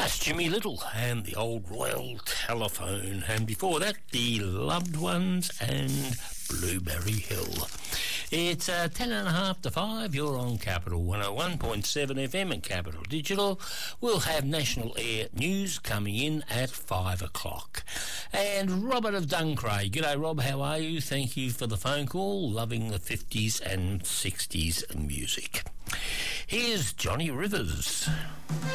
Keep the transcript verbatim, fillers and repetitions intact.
That's Jimmy Little and the Old Royal Telephone, and before that, the Loved Ones and Blueberry Hill. It's uh, ten and a half to five. You're on Capital one oh one point seven F M and Capital Digital. We'll have National Air News coming in at five o'clock. And Robert of Duncraig. G'day, Rob. How are you? Thank you for the phone call. Loving the fifties and sixties music. Here's Johnny Rivers.